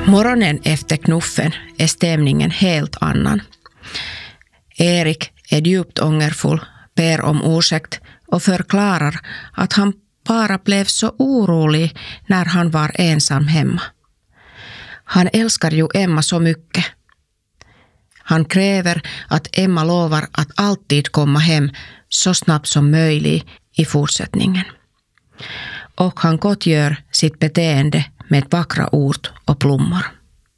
Morgonen efter knuffen är stämningen helt annan. Erik är djupt ångerfull, ber om ursäkt och förklarar att han bara blev så orolig när han var ensam hemma. Han älskar ju Emma så mycket. Han kräver att Emma lovar att alltid komma hem så snabbt som möjligt i fortsättningen. Och han gottgör sitt beteende med vackra ord och blommor.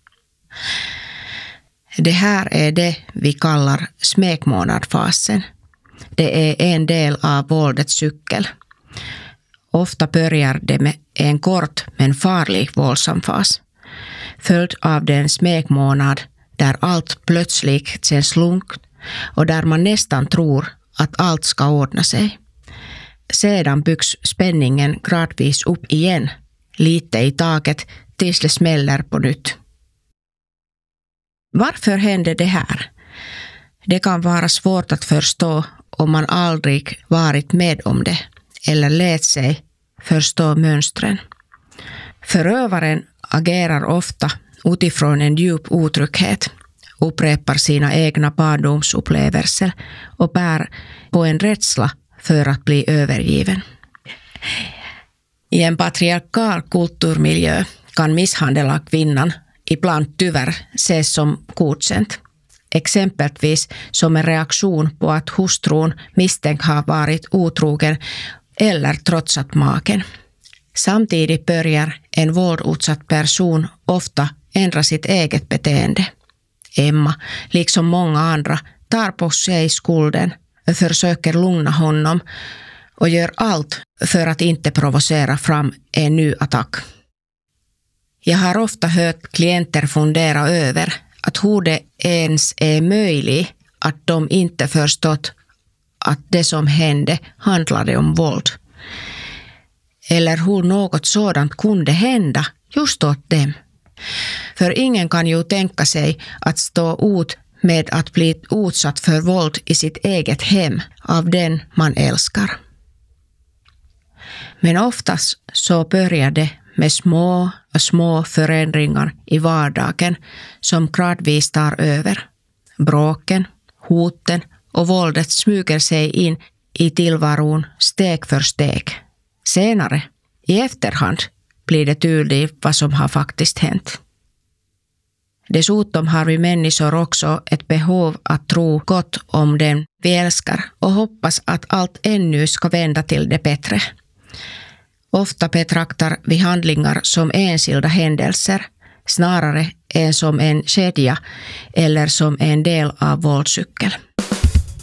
Det här är det vi kallar smekmånadfasen. Det är en del av våldets cykel. Ofta börjar det med en kort men farlig våldsam fas. Följd av den smekmånad där allt plötsligt känns lugnt och där man nästan tror att allt ska ordna sig. Sedan byggs spänningen gradvis upp igen, lite i taget tills det smäller på nytt. Varför händer det här? Det kan vara svårt att förstå om man aldrig varit med om det eller lät sig förstå mönstren. Förövaren agerar ofta utifrån en djup otrygghet, upprepar sina egna barndomsupplevelser och bär på en rädsla för att bli övergiven. I en patriarkal kulturmiljö kan misshandel av kvinnan ibland tyvärr ses som godkänt. Exempelvis som en reaktion på att hustrun misstänkt har varit otrogen eller trotsat maken. Samtidigt börjar en våldutsatt person ofta ändra sitt eget beteende. Emma, liksom många andra, tar på sig skulden, försöker lugna honom och gör allt för att inte provocera fram en ny attack. Jag har ofta hört klienter fundera över att hur det ens är möjligt att de inte förstått att det som hände handlade om våld. Eller hur något sådant kunde hända just åt dem. För ingen kan ju tänka sig att stå ut med att bli utsatt för våld i sitt eget hem av den man älskar. Men oftast så börjar det med små förändringar i vardagen som gradvis tar över. Bråken, hoten och våldet smyger sig in i tillvaron steg för steg. Senare, i efterhand, blir det tydligt vad som har faktiskt hänt. Dessutom har vi människor också ett behov att tro gott om den vi älskar och hoppas att allt ännu ska vända till det bättre. Ofta betraktar vi handlingar som enskilda händelser snarare än som en kedja eller som en del av våldscykeln.